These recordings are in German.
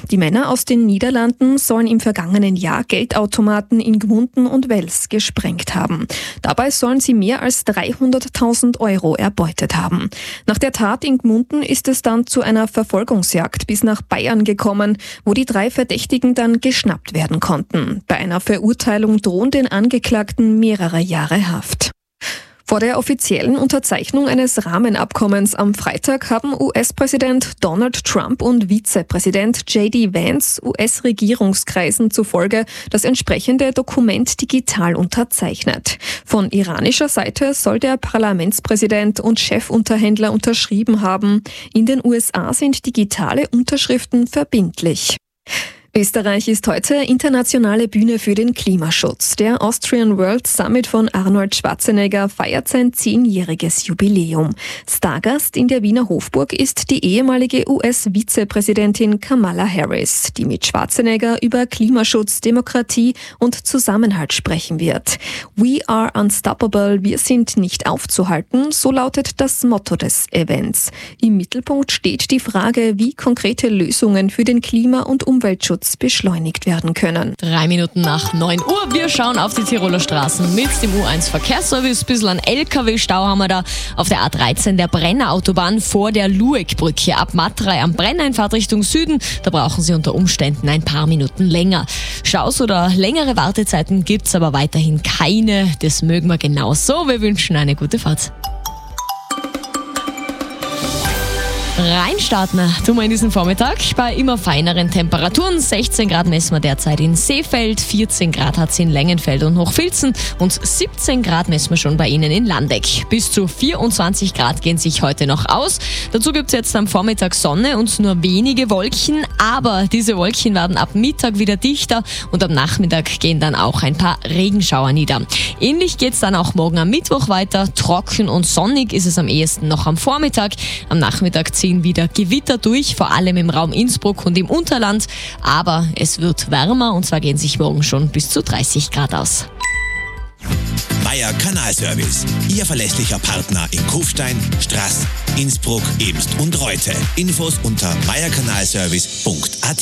Die Männer aus den Niederlanden sollen im vergangenen Jahr Geldautomaten in Gmunden und Wels gesprengt haben. Dabei sollen sie mehr als 300.000 Euro erbeutet haben. Nach der Tat in Gmunden ist es dann zu einer Verfolgungsjagd bis nach Bayern gekommen, wo die 3 Verdächtigen dann geschnappt werden konnten. Bei einer Verurteilung drohen den Angeklagten mehrere Jahre Haft. Vor der offiziellen Unterzeichnung eines Rahmenabkommens am Freitag haben US-Präsident Donald Trump und Vizepräsident J.D. Vance US-Regierungskreisen zufolge das entsprechende Dokument digital unterzeichnet. Von iranischer Seite soll der Parlamentspräsident und Chefunterhändler unterschrieben haben. In den USA sind digitale Unterschriften verbindlich. Österreich ist heute internationale Bühne für den Klimaschutz. Der Austrian World Summit von Arnold Schwarzenegger feiert sein 10-jähriges Jubiläum. Stargast in der Wiener Hofburg ist die ehemalige US-Vizepräsidentin Kamala Harris, die mit Schwarzenegger über Klimaschutz, Demokratie und Zusammenhalt sprechen wird. We are unstoppable, wir sind nicht aufzuhalten, so lautet das Motto des Events. Im Mittelpunkt steht die Frage, wie konkrete Lösungen für den Klima- und Umweltschutz beschleunigt werden können. 3 Minuten nach 9 Uhr. Wir schauen auf die Tiroler Straßen mit dem U1 Verkehrsservice. Ein bisschen an LKW-Stau haben wir da auf der A13 der Brennerautobahn vor der Lueckbrücke. Ab Matrei am Brenneinfahrt Richtung Süden, da brauchen Sie unter Umständen ein paar Minuten länger. Staus oder längere Wartezeiten gibt's aber weiterhin keine. Das mögen wir genauso. Wir wünschen eine gute Fahrt. Reinstarten tun wir in diesen Vormittag bei immer feineren Temperaturen. 16 Grad messen wir derzeit in Seefeld, 14 Grad hat es in Längenfeld und Hochfilzen und 17 Grad messen wir schon bei Ihnen in Landeck. Bis zu 24 Grad gehen sich heute noch aus. Dazu gibt es jetzt am Vormittag Sonne und nur wenige Wolken, aber diese Wolken werden ab Mittag wieder dichter und am Nachmittag gehen dann auch ein paar Regenschauer nieder. Ähnlich geht es dann auch morgen am Mittwoch weiter. Trocken und sonnig ist es am ehesten noch am Vormittag. Am Nachmittag ziehen wieder Gewitter durch, vor allem im Raum Innsbruck und im Unterland. Aber es wird wärmer und zwar gehen sich morgen schon bis zu 30 Grad aus. Meier Kanalservice, Ihr verlässlicher Partner in Kufstein, Straß, Innsbruck, Eemst und Reute. Infos unter meierkanalservice.at.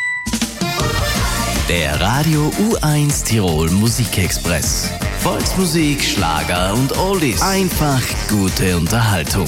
Der Radio U1 Tirol Musikexpress. Volksmusik, Schlager und Oldies. Einfach gute Unterhaltung.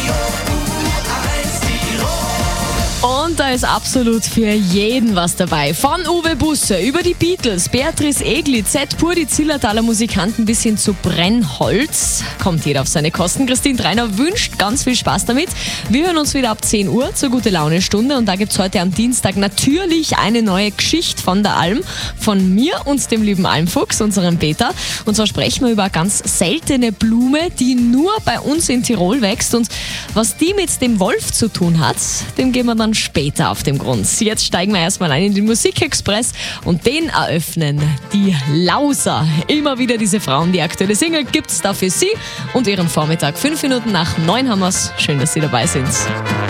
Und da ist absolut für jeden was dabei. Von Uwe Busse über die Beatles, Beatrice Egli, Z pur die Zillertaler Musikanten bis hin zu Brennholz. Kommt jeder auf seine Kosten. Christine Treiner wünscht ganz viel Spaß damit. Wir hören uns wieder ab 10 Uhr zur Gute-Laune-Stunde. Und da gibt es heute am Dienstag natürlich eine neue Geschichte von der Alm. Von mir und dem lieben Almfuchs, unserem Peter. Und zwar sprechen wir über eine ganz seltene Blume, die nur bei uns in Tirol wächst. Und was die mit dem Wolf zu tun hat, dem gehen wir dann später auf den Grund. Jetzt steigen wir erstmal ein in den Musikexpress und den eröffnen die Lauser. Immer wieder diese Frauen. Die aktuelle Single gibt's da für Sie und Ihren Vormittag. 5 Minuten nach 9 haben wir's. Schön, dass Sie dabei sind.